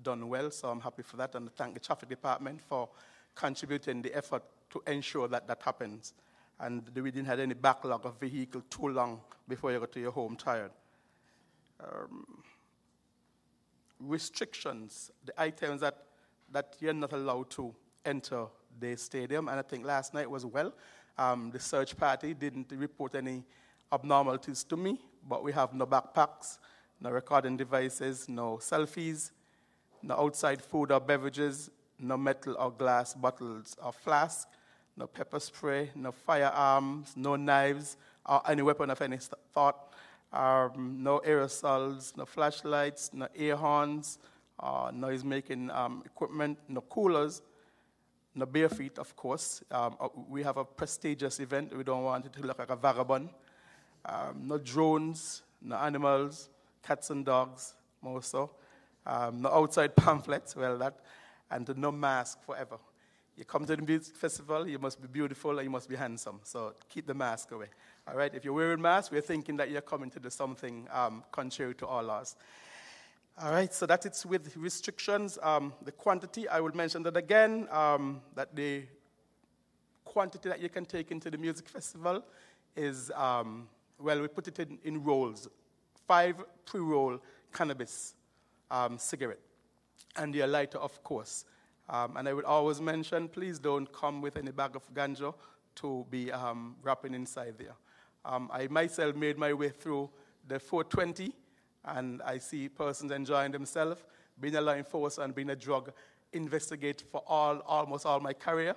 done well, so I'm happy for that, and I thank the traffic department for contributing the effort to ensure that that happens. And we didn't have any backlog of vehicle too long before you go to your home tired. Restrictions, the items that you're not allowed to enter the stadium, and I think last night was well. The search party didn't report any abnormalities to me, but we have no backpacks, no recording devices, no selfies, no outside food or beverages, no metal or glass bottles or flasks, no pepper spray, no firearms, no knives, or any weapon of any thought, no aerosols, no flashlights, no air horns, noise-making equipment, no coolers, no bare feet, of course. We have a prestigious event. We don't want it to look like a vagabond. No drones, no animals, cats and dogs, more so. No outside pamphlets, and no mask forever. You come to the music festival, you must be beautiful and you must be handsome. So keep the mask away. All right, if you're wearing masks, we're thinking that you're coming to do something contrary to all laws. All right, so that's it with restrictions. The quantity, I will mention that again, that the quantity that you can take into the music festival is, we put it in rolls. 5 pre-roll cannabis cigarette. And your lighter, of course. And I would always mention, please don't come with any bag of ganja to be wrapping inside there. I myself made my way through the 420, and I see persons enjoying themselves. Being a law enforcer and being a drug investigator for almost all my career,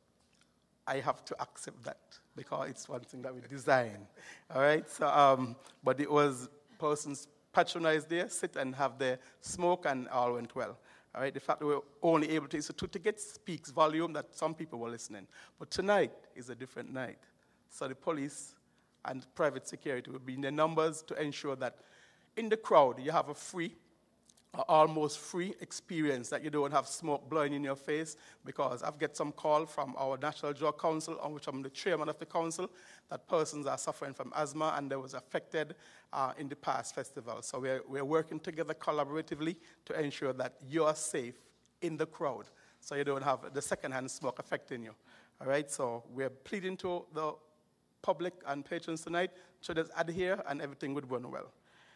I have to accept that because it's one thing that we design. All right? So, but it was persons patronized there, sit and have their smoke, and all went well. All right, the fact that we were only able to issue 2 tickets speaks volume that some people were listening. But tonight is a different night. So the police and private security will be in their numbers to ensure that in the crowd you have a free, almost free experience, that you don't have smoke blowing in your face, because I've got some call from our National Drug Council, on which I'm the chairman of the council, that persons are suffering from asthma and they was affected in the past festival. So we're working together collaboratively to ensure that you're safe in the crowd, so you don't have the secondhand smoke affecting you. All right, so we're pleading to the public and patrons tonight to just adhere and everything would run well.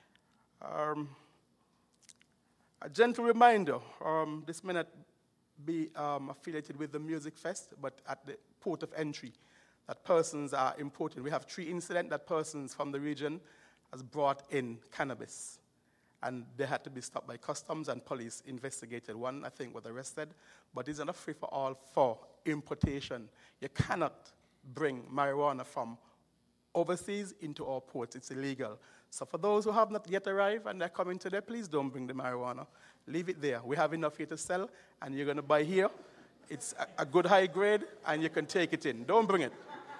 A gentle reminder, this may not be affiliated with the Music Fest, but at the port of entry, that persons are imported. We have 3 incidents that persons from the region has brought in cannabis, and they had to be stopped by customs, and police investigated. 1, I think, was arrested, but it's not free for all for importation. You cannot bring marijuana from overseas into our ports. It's illegal. So for those who have not yet arrived and they're coming today, please don't bring the marijuana. Leave it there. We have enough here to sell, and you're going to buy here. It's a good high grade, and you can take it in. Don't bring it.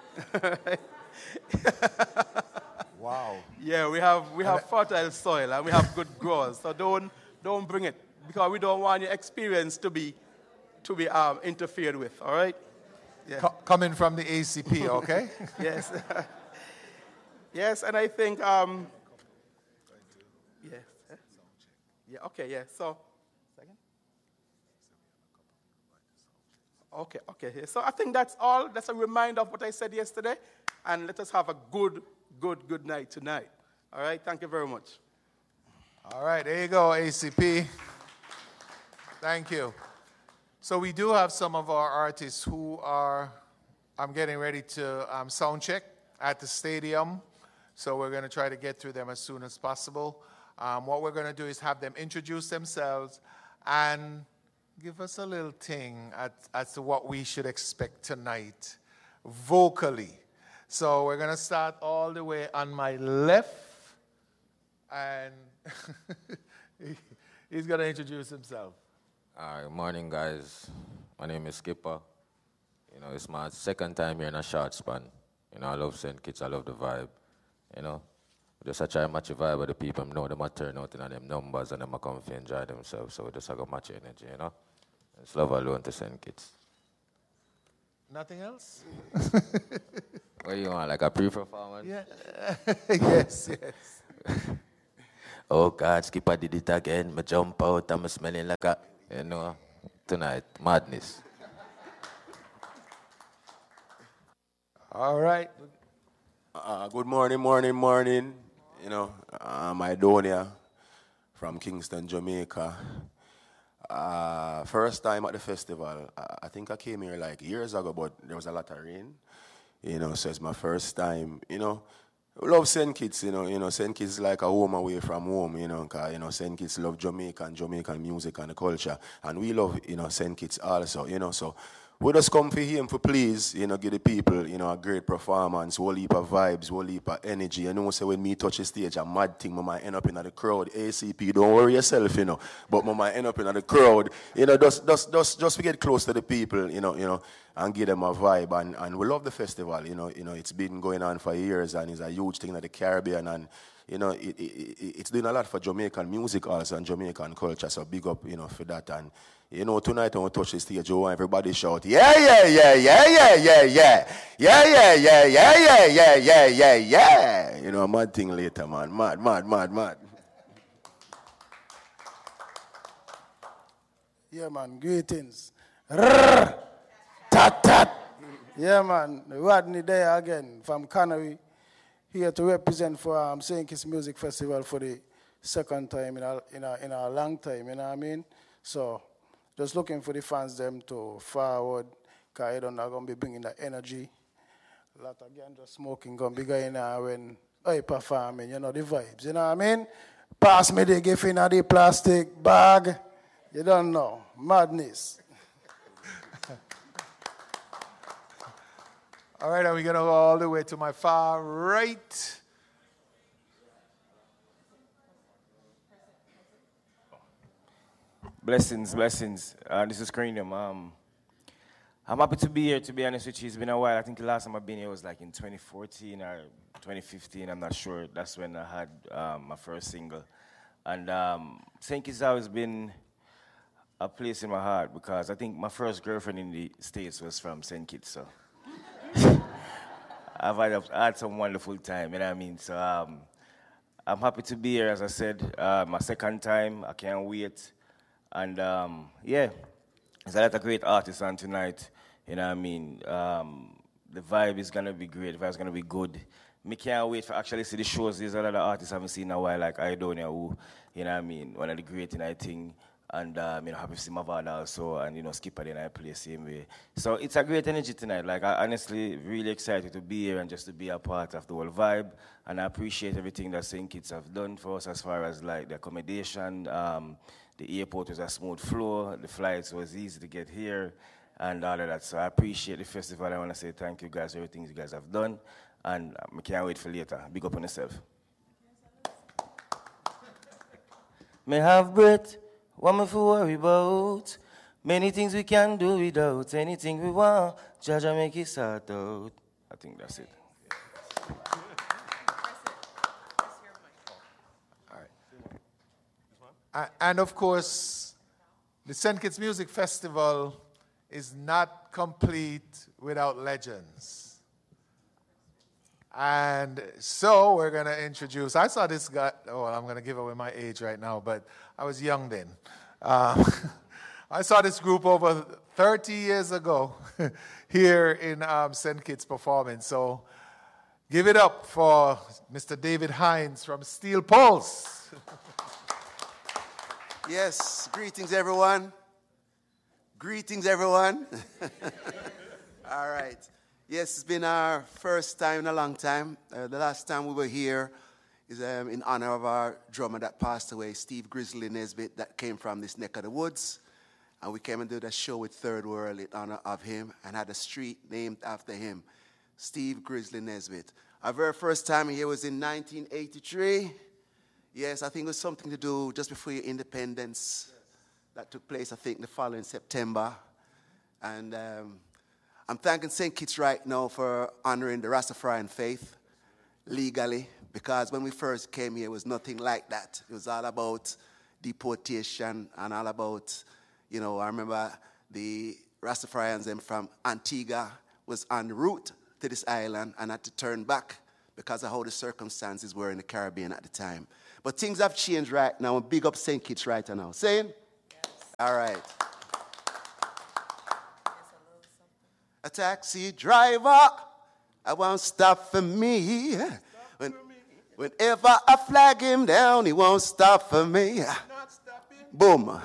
Wow. Yeah, we have fertile soil, and we have good growers. So don't bring it, because we don't want your experience to be interfered with. All right? Yeah. Coming from the ACP, okay? Yes. Yes, and I think, yes. Yeah, okay, yeah. So, second? Okay. Yeah. So I think that's all. That's a reminder of what I said yesterday. And let us have a good night tonight. All right, thank you very much. All right, there you go, ACP. Thank you. So we do have some of our artists who are, I'm getting ready to sound check at the stadium. So we're going to try to get through them as soon as possible. What we're going to do is have them introduce themselves and give us a little thing as to what we should expect tonight, vocally. So we're going to start all the way on my left, and he's going to introduce himself. Good morning, guys. My name is Skipper. You know, it's my 2nd time here in a short span. You know, I love St. Kitts, I love the vibe. You know, just I try to match the vibe of the people. Know them might turn out in them numbers and them might come and enjoy themselves. So we just have to match energy, you know. It's love alone to St. Kitts. Nothing else? What do you want, like a pre-performance? Yeah. Yes. Oh God, Skipper did it again. Me jump out, I'm smelling like a, tonight, madness. All right. Good morning. I'm Idonia from Kingston, Jamaica. First time at the festival. I think I came here like years ago, but there was a lot of rain. So it's my first time. We love St. Kitts, St. Kitts is like a home away from home, because, St. Kitts love Jamaican music and the culture. And we love, St. Kitts also, so we just come for him for please, give the people, a great performance, whole heap of vibes, whole heap of energy. So when me touch the stage, a mad thing, I might end up in the crowd. ACP, don't worry yourself, but I might end up in the crowd. Just to get close to the people, and give them a vibe. And we love the festival, it's been going on for years, and it's a huge thing in the Caribbean, and it's doing a lot for Jamaican music also and Jamaican culture. So big up, for that. And tonight when we touch the stage, you want everybody shout, yeah. A mad thing later, man. Mad. Yeah, man. Greetings. Tat. Yeah, man. Rodney there again from Canary, here to represent for St. Kitts Music Festival for the second time in a long time, you know what I mean? So just looking for the fans them to forward, because I don't know, I'm going to be bringing that energy. A lot of ganja smoking going to be going on when I performing, the vibes, you know what I mean? Pass me the gift in the plastic bag. You don't know. Madness. All right, and we're going to go all the way to my far right. Blessings. This is Cranium. I'm happy to be here, to be honest with you. It's been a while. I think the last time I've been here was like in 2014 or 2015. I'm not sure. That's when I had my first single. And St. Kitts has always been a place in my heart because I think my first girlfriend in the States was from St. Kitts. So I've had some wonderful time, you know what I mean? So I'm happy to be here, as I said. My second time. I can't wait. And there's a lot of great artists on tonight, you know what I mean? The vibe is going to be great, the vibe is going to be good. Me can't wait for actually see the shows. There's a lot of artists I haven't seen in a while, like Idonia, who, you know what I mean, one of the great in I think. And happy to see Mavada also, and Skipper then I play the same way. So it's a great energy tonight. Like I honestly really excited to be here and just to be a part of the whole vibe. And I appreciate everything that St. Kitts have done for us as far as like the accommodation. The airport was a smooth flow. The flights was easy to get here, and all of that. So I appreciate the festival. I want to say thank you guys for everything you guys have done, and I can't wait for later. Big up on yourself. May have breath. What me for worry about? Many things we can do without anything we want. Jaja make it start out. I think that's it. All right. And of course, the St. Kitts Music Festival is not complete without legends. And so we're going to introduce, I saw this guy, I'm going to give away my age right now, but I was young then. I saw this group over 30 years ago here in St. Kitts performing. So give it up for Mr. David Hines from Steel Pulse. Yes, greetings everyone. All right. Yes, it's been our first time in a long time. The last time we were here is in honor of our drummer that passed away, Steve Grizzly Nesbitt, that came from this neck of the woods. And we came and did a show with Third World in honor of him and had a street named after him, Steve Grizzly Nesbitt. Our very first time here was in 1983. Yes, I think it was something to do just before your independence. That took place, I think, the following September. And I'm thanking St. Kitts right now for honoring the Rastafarian faith legally, because when we first came here, it was nothing like that. It was all about deportation and all about, I remember the Rastafarians from Antigua was en route to this island and had to turn back because of how the circumstances were in the Caribbean at the time. But things have changed right now, and big up St. Kitts right now. Saying? Yes. All right. A taxi driver, I won't stop for me. Whenever I flag him down, he won't stop for me. Not stopping. Boom.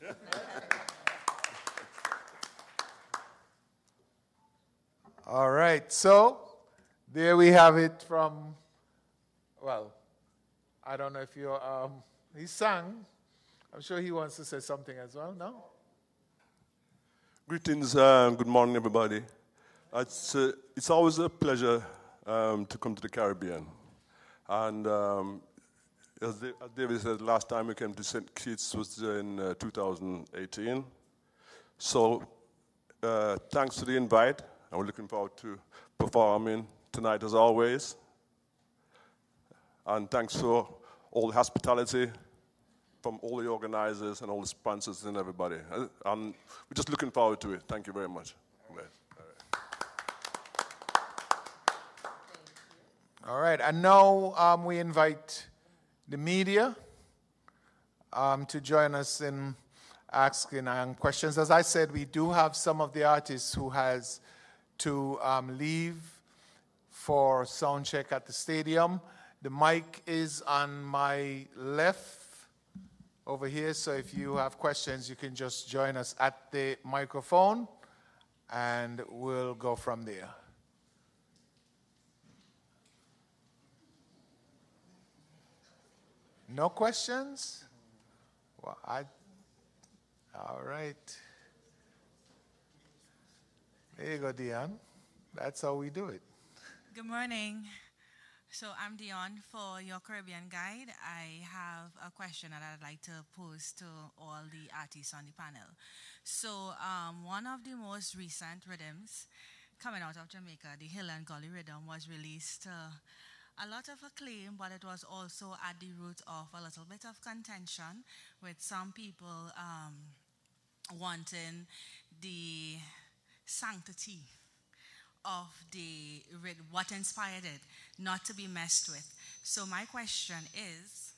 All right, so there we have it from, well, I don't know if you, he sang. I'm sure he wants to say something as well, no? Greetings, good morning, everybody. It's always a pleasure to come to the Caribbean. And as David said, last time we came to St. Kitts was in 2018. So thanks for the invite. And we're looking forward to performing tonight as always. And thanks for all the hospitality from all the organizers and all the sponsors and everybody. And we're just looking forward to it. Thank you very much. All right, and now we invite the media to join us in asking questions. As I said, we do have some of the artists who has to leave for sound check at the stadium. The mic is on my left over here, so if you have questions, you can just join us at the microphone, and we'll go from there. No questions? Well, all right. There you go, Dion. That's how we do it. Good morning. So I'm Dion for your Caribbean Guide. I have a question that I'd like to pose to all the artists on the panel. So one of the most recent rhythms coming out of Jamaica, the Hill and Gully rhythm, was released a lot of acclaim, but it was also at the root of a little bit of contention with some people wanting the sanctity of what inspired it not to be messed with. So my question is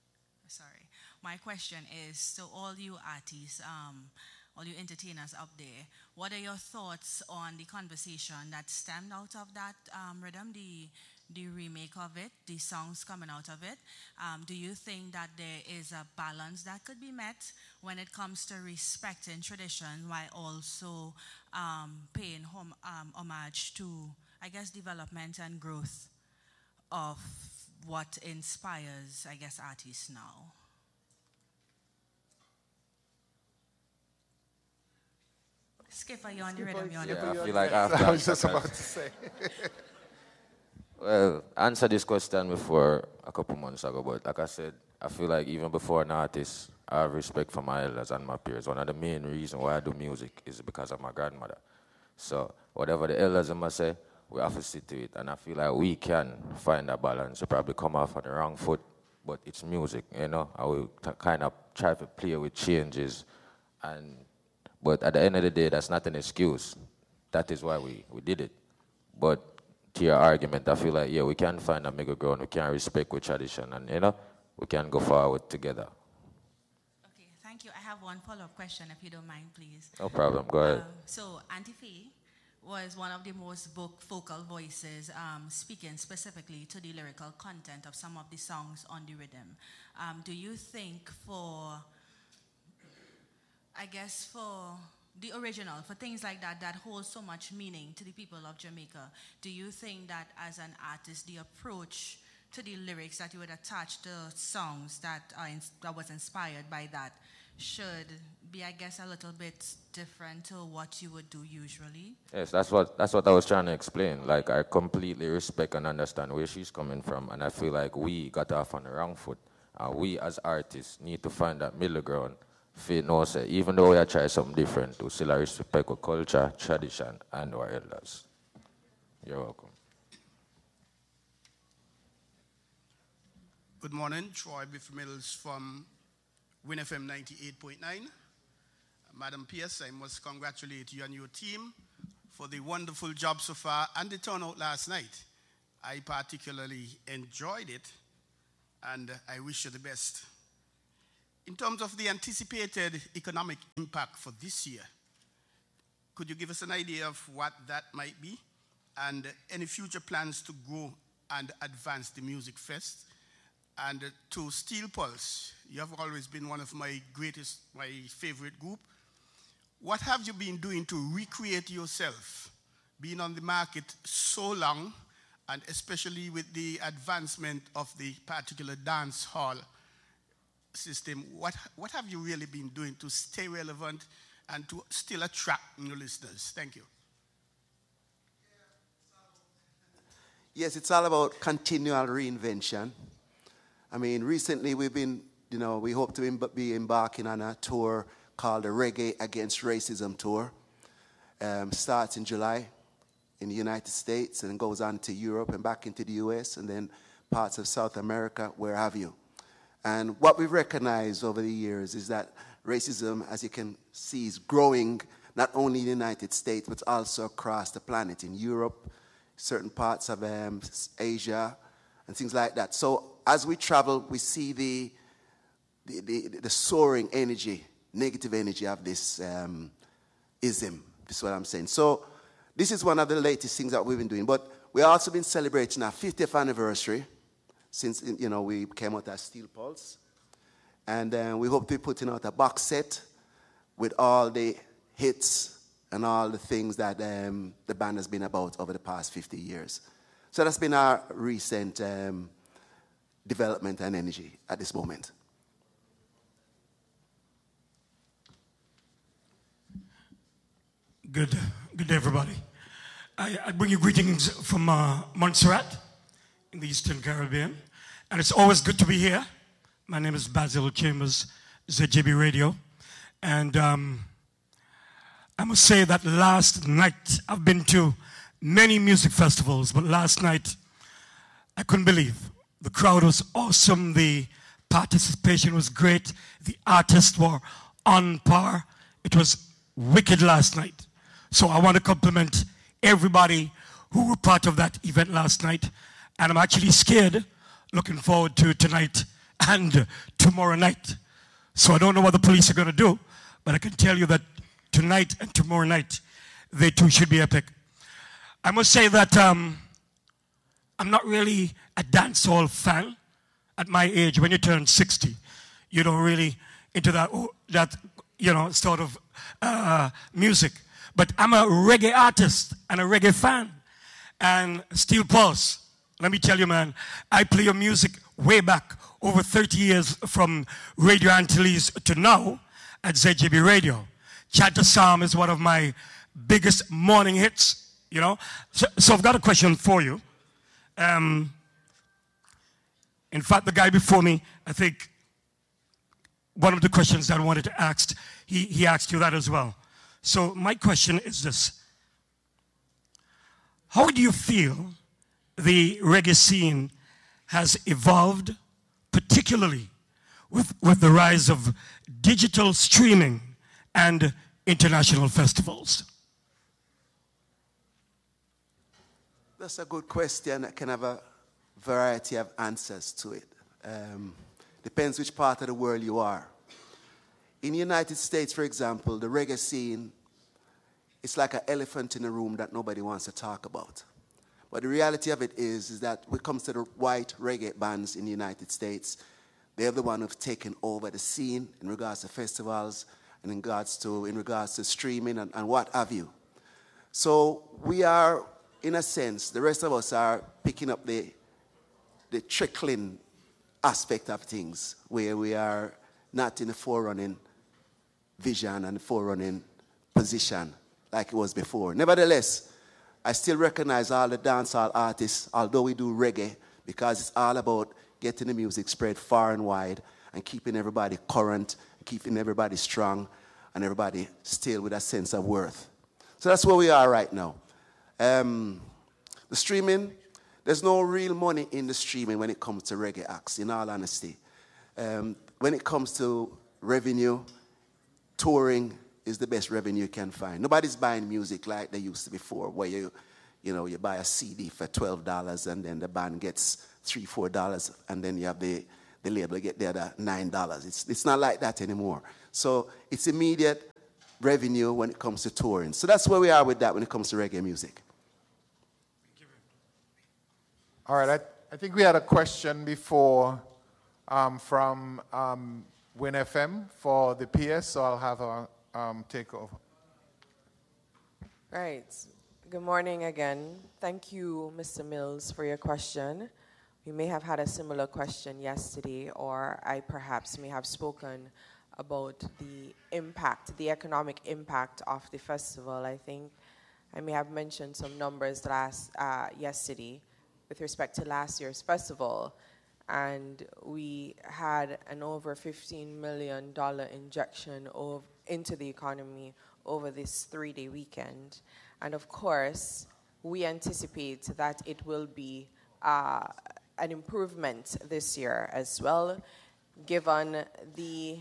to all you artists, all you entertainers up there, what are your thoughts on the conversation that stemmed out of that rhythm, the remake of it, the songs coming out of it? Do you think that there is a balance that could be met when it comes to respecting tradition while also paying homage to, I guess, development and growth of what inspires, I guess, artists now? Skipper, you're on the rhythm, you're on the Yeah, rhythm. I feel like after. I was just about to say. Well, I answered this question before a couple months ago, but like I said, I feel like even before an artist, I have respect for my elders and my peers. One of the main reasons why I do music is because of my grandmother. So whatever the elders must say, we have to sit to it. And I feel like we can find a balance. We probably come off on the wrong foot, but it's music, you know. I will kind of try to play with changes. But at the end of the day, that's not an excuse. That is why we did it. But to your argument, I feel like, yeah, we can find a middle ground. We can respect with tradition, and, you know, we can go forward together. Okay, thank you. I have one follow-up question, if you don't mind, please. No problem. Go ahead. So Auntie Faye was one of the most vocal voices, speaking specifically to the lyrical content of some of the songs on the rhythm. Do you think for the original, for things like that, that hold so much meaning to the people of Jamaica, do you think that as an artist, the approach to the lyrics that you would attach to songs that was inspired by that should be, I guess, a little bit different to what you would do usually? Yes, that's what I was trying to explain. Like, I completely respect and understand where she's coming from, and I feel like we got off on the wrong foot. We as artists need to find that middle ground. Say, even though we are trying something different, we still respect our culture, tradition, and our elders. You're welcome. Good morning, Troy Biff Mills from Win FM 98.9. Madam Pierce, I must congratulate you and your team for the wonderful job so far and the turnout last night. I particularly enjoyed it. and I wish you the best. In terms of the anticipated economic impact for this year, could you give us an idea of what that might be and any future plans to grow and advance the Music Fest? And to Steel Pulse, you have always been one of my favorite group. What have you been doing to recreate yourself, being on the market so long, and especially with the advancement of the particular dance hall system? What have you really been doing to stay relevant and to still attract new listeners? Thank you. Yes, it's all about continual reinvention. I mean, recently we've been, we hope to be embarking on a tour called the Reggae Against Racism Tour. Starts in July in the United States and goes on to Europe and back into the US and then parts of South America, where have you. And what we've recognized over the years is that racism, as you can see, is growing not only in the United States, but also across the planet, in Europe, certain parts of Asia, and things like that. So as we travel, we see the soaring energy, negative energy of this ism. This is what I'm saying. So this is one of the latest things that we've been doing. But we've also been celebrating our 50th anniversary since, we came out as Steel Pulse. And we hope to be putting out a box set with all the hits and all the things that the band has been about over the past 50 years. So that's been our recent development and energy at this moment. Good day, everybody. I bring you greetings from Montserrat in the Eastern Caribbean. And it's always good to be here. My name is Basil Chambers, ZJB Radio. And I must say that last night, I've been to many music festivals, but last night, I couldn't believe. The crowd was awesome. The participation was great. The artists were on par. It was wicked last night. So I want to compliment everybody who were part of that event last night. And I'm actually scared, looking forward to tonight and tomorrow night. So I don't know what the police are going to do, but I can tell you that tonight and tomorrow night, they too should be epic. I must say that I'm not really a dancehall fan. At my age, when you turn 60, you don't really into that sort of music. But I'm a reggae artist and a reggae fan. And Steel Pulse, let me tell you, man, I play your music way back, over 30 years from Radio Antilles to now at ZJB Radio. Chant a Psalm is one of my biggest morning hits, So I've got a question for you. In fact, the guy before me, I think one of the questions that I wanted to ask, he asked you that as well. So my question is this. How do you feel the reggae scene has evolved, particularly with the rise of digital streaming and international festivals? That's a good question that can have a variety of answers to it. Depends which part of the world you are. In the United States, for example, the reggae scene, it's like an elephant in a room that nobody wants to talk about. But the reality of it is that when it comes to the white reggae bands in the United States, they're the one who've taken over the scene in regards to festivals and in regards to streaming and what have you. So we are, in a sense, the rest of us are picking up the trickling aspect of things, where we are not in the forerunning vision and the forerunning position like it was before. Nevertheless, I still recognize all the dancehall artists, although we do reggae, because it's all about getting the music spread far and wide and keeping everybody current, keeping everybody strong, and everybody still with a sense of worth. So that's where we are right now. The streaming, there's no real money in the streaming when it comes to reggae acts, in all honesty. When it comes to revenue, touring is the best revenue you can find. Nobody's buying music like they used to before, where you buy a CD for $12 and then the band gets $3-4, and then you have the the label get the other $9. It's not like that anymore. So it's immediate revenue when it comes to touring. So that's where we are with that when it comes to reggae music. All right, I think we had a question before from Win FM for the PS, so I'll have her take over. Right. Good morning again. Thank you, Mr. Mills, for your question. We may have had a similar question yesterday, or I perhaps may have spoken about the impact, the economic impact of the festival. I think I may have mentioned some numbers yesterday with respect to last year's festival, and we had an over $15 million injection into the economy over this 3-day weekend. And of course, we anticipate that it will be an improvement this year as well, given the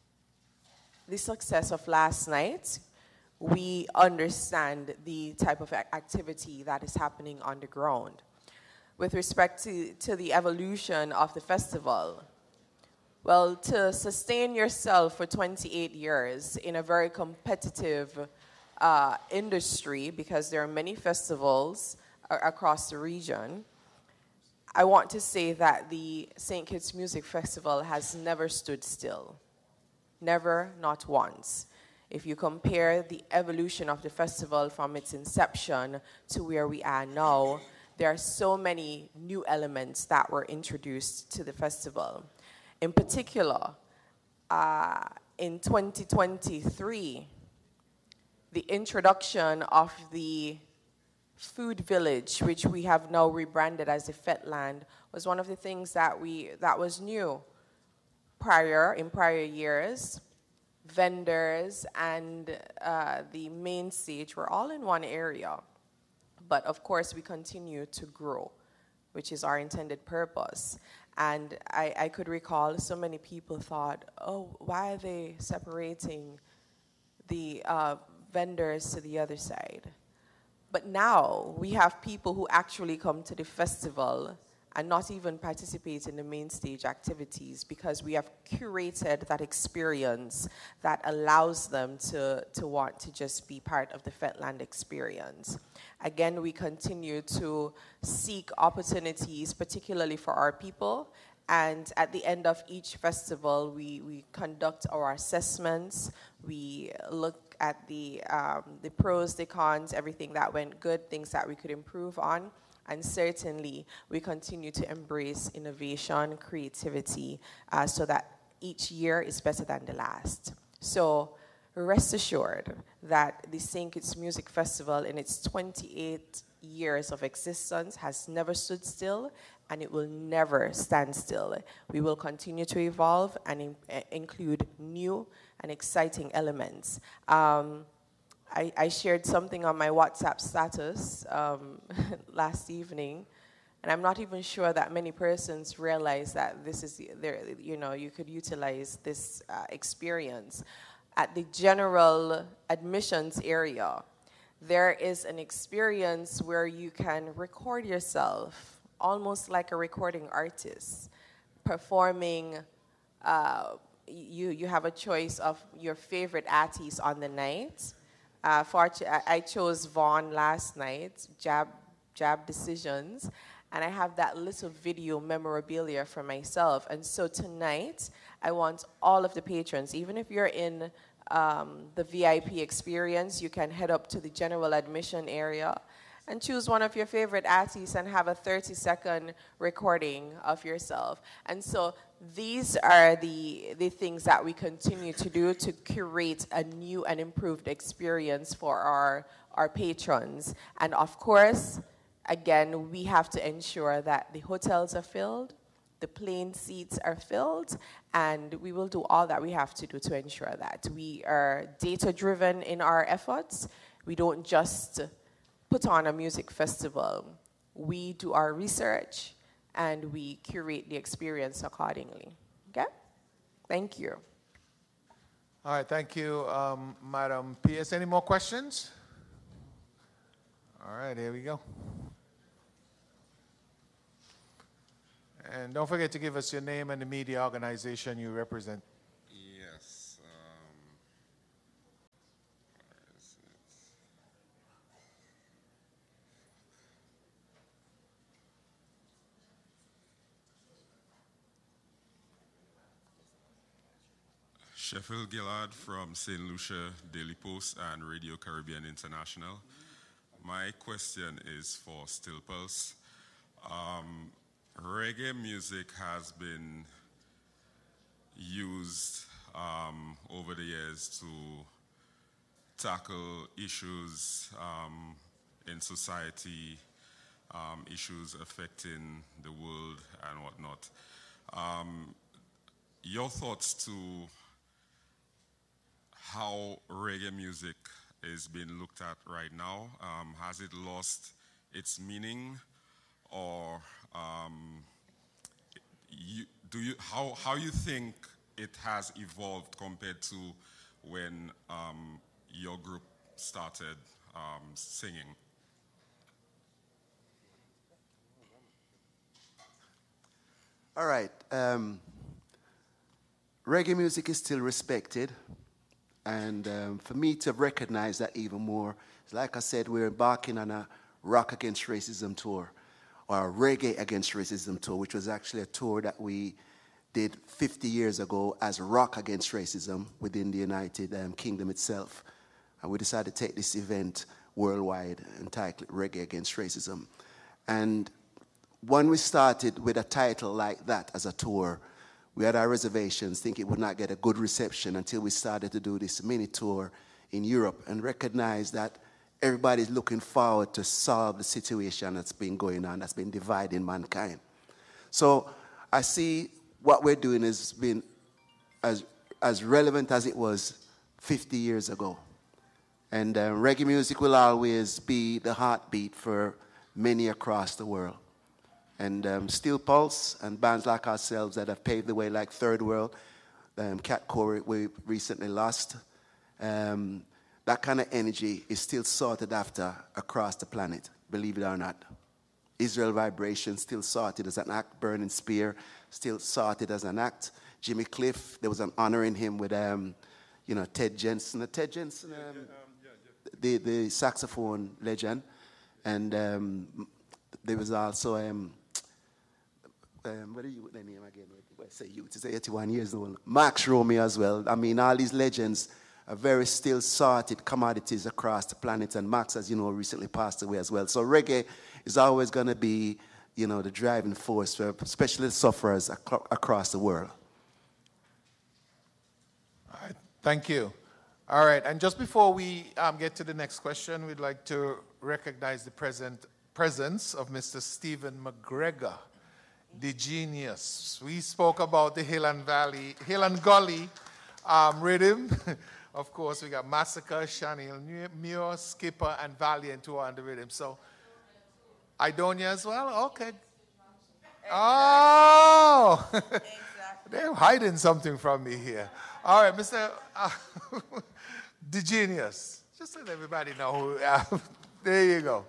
success of last night. We understand the type of activity that is happening on the ground. With respect to the evolution of the festival, well, to sustain yourself for 28 years in a very competitive industry, because there are many festivals across the region, I want to say that the St. Kitts Music Festival has never stood still. Never, not once. If you compare the evolution of the festival from its inception to where we are now, there are so many new elements that were introduced to the festival. In particular, in 2023, the introduction of the food village, which we have now rebranded as the Fetland, was one of the things that was new. In prior years, vendors and the main stage were all in one area. But of course, we continue to grow, which is our intended purpose. And I could recall so many people thought, oh, why are they separating the vendors to the other side? But now we have people who actually come to the festival and not even participate in the main stage activities, because we have curated that experience that allows them to want to just be part of the Fetland experience. Again, we continue to seek opportunities, particularly for our people, and at the end of each festival, we conduct our assessments, we look at the pros, the cons, everything that went good, things that we could improve on. And certainly, we continue to embrace innovation, creativity, so that each year is better than the last. So rest assured that the St. Kitts Music Festival, in its 28 years of existence, has never stood still, and it will never stand still. We will continue to evolve and include new and exciting elements. I shared something on my WhatsApp status last evening, and I'm not even sure that many persons realize that this is, you could utilize this experience. At the general admissions area, there is an experience where you can record yourself, almost like a recording artist, performing. You have a choice of your favorite artists on the night. I chose Vaughn last night, Jab Decisions, and I have that little video memorabilia for myself. And so tonight, I want all of the patrons, even if you're in the VIP experience, you can head up to the general admission area and choose one of your favorite artists and have a 30-second recording of yourself. And so these are the things that we continue to do to curate a new and improved experience for our patrons. And of course, again, we have to ensure that the hotels are filled, the plane seats are filled, and we will do all that we have to do to ensure that. We are data-driven in our efforts. We don't just put on a music festival. We do our research, and we curate the experience accordingly. Okay? Thank you. All right, thank you, Madam P.S. Any more questions? All right, here we go. And don't forget to give us your name and the media organization you represent. Yes. Where is it? Sheffield Gillard from St. Lucia Daily Post and Radio Caribbean International. My question is for Still Pulse. Reggae music has been used over the years to tackle issues in society, issues affecting the world and whatnot. Your thoughts to how reggae music is being looked at right now? Has it lost its meaning, or how you think it has evolved compared to when your group started singing? All right. Reggae music is still respected. And for me to recognize that even more, like I said, we're embarking on a Rock Against Racism tour, or a Reggae Against Racism tour, which was actually a tour that we did 50 years ago as Rock Against Racism within the United Kingdom itself. And we decided to take this event worldwide and title it Reggae Against Racism. And when we started with a title like that as a tour, we had our reservations, think it would not get a good reception until we started to do this mini tour in Europe and recognized that everybody's looking forward to solve the situation that's been going on, that's been dividing mankind. So I see what we're doing has been as relevant as it was 50 years ago. And reggae music will always be the heartbeat for many across the world. And Still Pulse and bands like ourselves that have paved the way, like Third World, Cat Core we recently lost, that kind of energy is still sought after across the planet, believe it or not. Israel Vibration, still sought as an act. Burning Spear, still sought as an act. Jimmy Cliff, there was an honor in him with, Ted Jensen. Ted Jensen, the saxophone legend. And there was also... what are you, the name again? Say youth, he's 81 years old. Max Romeo as well. I mean, all these legends are very still sorted commodities across the planet. And Max, as you know, recently passed away as well. So reggae is always going to be, the driving force for especially sufferers across the world. All right, thank you. All right, and just before we get to the next question, we'd like to recognize the presence of Mr. Stephen McGregor, the genius. We spoke about the Hill and Gully rhythm. Of course, we got Massacre, Chanel Muir, Skipper, and Valiant who are on the rhythm. So, Idonia as well? Okay. Oh! They're hiding something from me here. All right, Mr. The genius. Just let everybody know who. There you go.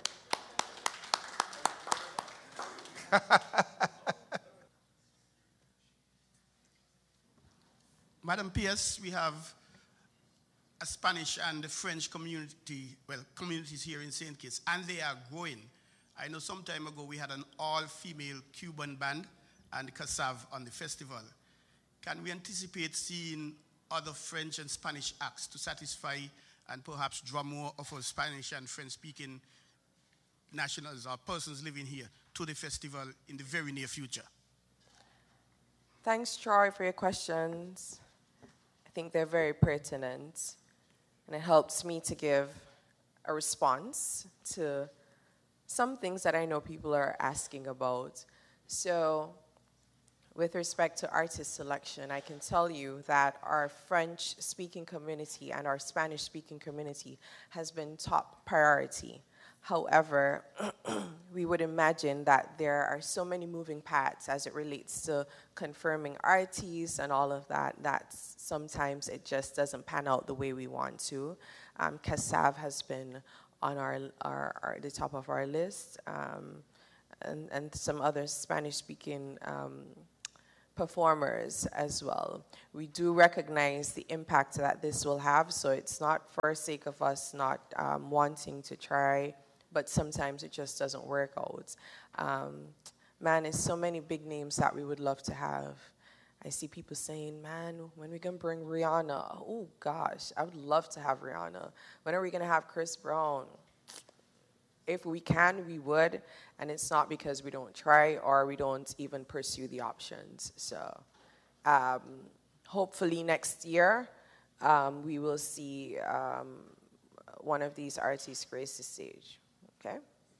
Madam Pierce, we have a Spanish and a French communities here in St. Kitts, and they are growing. I know some time ago we had an all-female Cuban band and Cassav on the festival. Can we anticipate seeing other French and Spanish acts to satisfy and perhaps draw more of our Spanish and French-speaking nationals or persons living here to the festival in the very near future? Thanks, Troy, for your questions. I think they're very pertinent, and it helps me to give a response to some things that I know people are asking about. So, with respect to artist selection, I can tell you that our French-speaking community and our Spanish-speaking community has been top priority. However, we would imagine that there are so many moving parts as it relates to confirming artists and all of that, that sometimes it just doesn't pan out the way we want to. Cassav has been on the top of our list. and some other Spanish-speaking performers as well. We do recognize the impact that this will have, so it's not for sake of us not wanting to try, but sometimes it just doesn't work out. Man, there's so many big names that we would love to have. I see people saying, man, when are we going to bring Rihanna? Oh, gosh, I would love to have Rihanna. When are we going to have Chris Brown? If we can, we would, and it's not because we don't try or we don't even pursue the options. So hopefully next year we will see one of these artists grace the stage. Okay?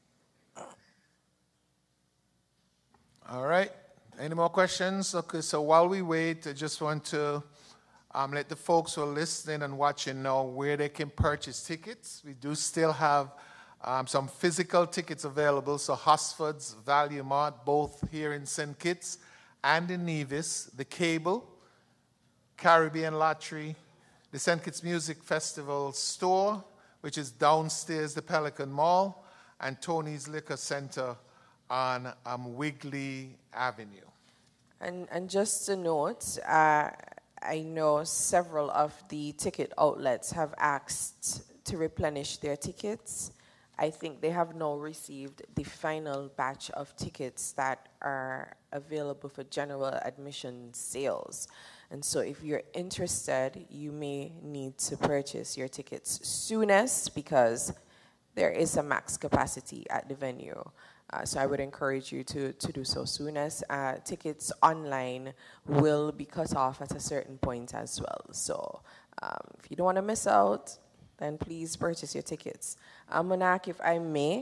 All right. Any more questions? Okay, so while we wait, I just want to let the folks who are listening and watching know where they can purchase tickets. We do still have some physical tickets available, so Hosford's, Value Mart, both here in St. Kitts and in Nevis, the Cable, Caribbean Lottery, the St. Kitts Music Festival store, which is downstairs the Pelican Mall, and Tony's Liquor Center on Wigley Avenue. And just a note, I know several of the ticket outlets have asked to replenish their tickets. I think they have now received the final batch of tickets that are available for general admission sales. And so if you're interested, you may need to purchase your tickets soonest because there is a max capacity at the venue. So I would encourage you to do so soonest. Tickets online will be cut off at a certain point as well. So if you don't want to miss out, then please purchase your tickets. Monarch, if I may,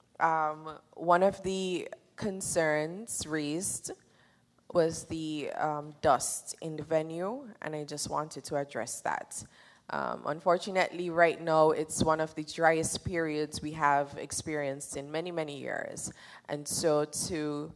one of the concerns raised was the dust in the venue, and I just wanted to address that. Unfortunately, right now, it's one of the driest periods we have experienced in many, many years. And so to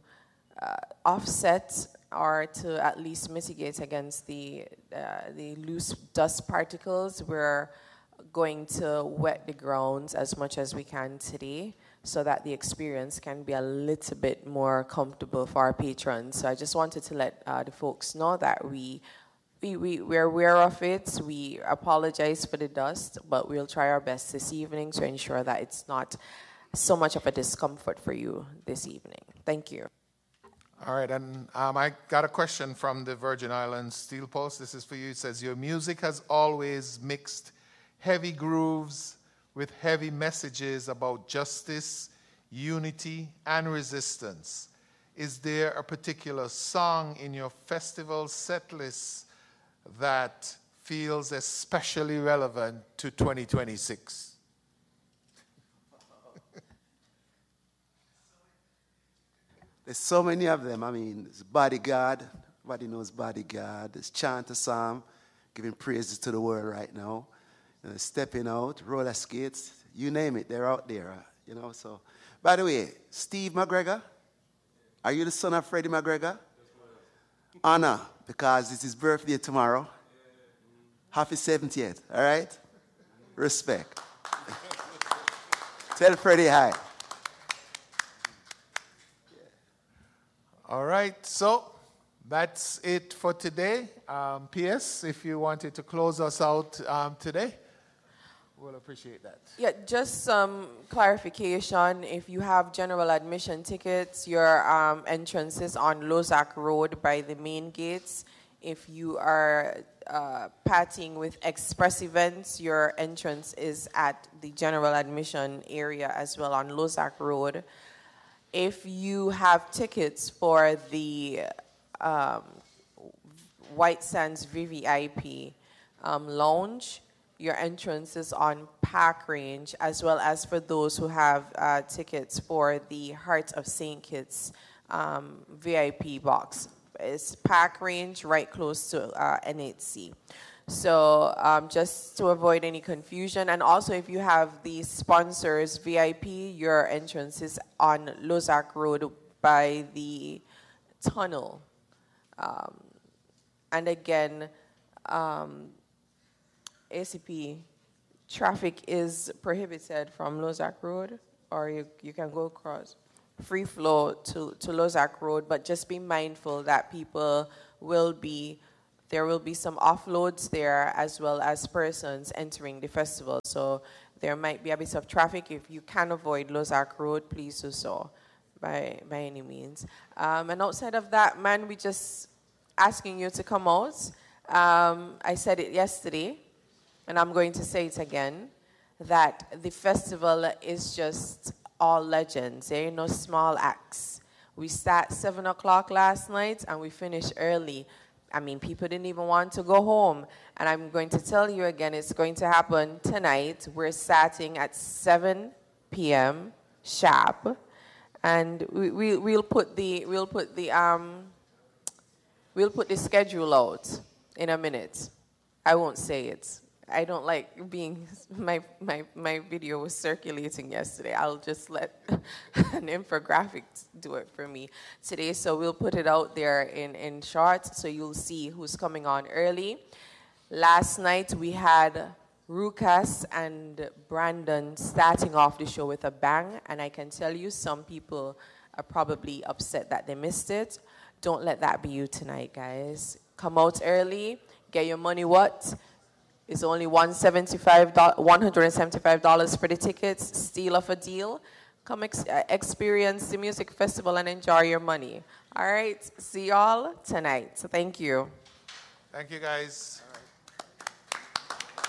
offset or to at least mitigate against the loose dust particles, we're going to wet the grounds as much as we can today so that the experience can be a little bit more comfortable for our patrons. So I just wanted to let the folks know that we're aware of it. We apologize for the dust, but we'll try our best this evening to ensure that it's not so much of a discomfort for you this evening. Thank you. All right, and I got a question from the Virgin Islands Steel Post. This is for you. It says, your music has always mixed heavy grooves with heavy messages about justice, unity, and resistance. Is there a particular song in your festival set list that feels especially relevant to 2026? There's so many of them. I mean, it's Bodyguard. Everybody knows Bodyguard. There's Chant a Psalm, giving praises to the world right now. Stepping Out, Roller Skates, you name it, they're out there. So, by the way, Steve McGregor, are you the son of Freddie McGregor? Honor, because it's his birthday tomorrow. Happy 70th, all right? Respect. Tell Freddie hi. All right, so that's it for today. P.S., if you wanted to close us out today, we'll appreciate that. Yeah, just some clarification. If you have general admission tickets, your entrance is on Lozak Road by the main gates. If you are partying with express events, your entrance is at the general admission area as well on Lozak Road. If you have tickets for the White Sands VVIP lounge, your entrance is on Park Range, as well as for those who have tickets for the Heart of St. Kitts VIP box. It's Park Range, right close to NHC. So just to avoid any confusion, and also if you have the sponsors VIP, your entrance is on Lozak Road by the tunnel. And again, ACP, traffic is prohibited from Lozak Road, or you can go across. free flow to Lozak Road, but just be mindful that there will be some offloads there as well as persons entering the festival. So there might be a bit of traffic. If you can avoid Lozak Road, please do so by any means. And outside of that, man, we just asking you to come out. I said it yesterday, and I'm going to say it again, that the festival is just all legends. There ain't no small acts. We start 7 o'clock last night, and we finished early. I mean, people didn't even want to go home. And I'm going to tell you again, it's going to happen tonight. We're starting at 7 p.m. sharp, and we'll put the schedule out in a minute. I won't say it. I don't like being, my video was circulating yesterday. I'll just let an infographic do it for me today. So we'll put it out there in short so you'll see who's coming on early. Last night we had Rukas and Brandon starting off the show with a bang. And I can tell you some people are probably upset that they missed it. Don't let that be you tonight, guys. Come out early, get your money what? It's only $175 for the tickets, steal off a deal. Come experience the music festival and enjoy your money. All right, see y'all tonight. So thank you. Thank you, guys.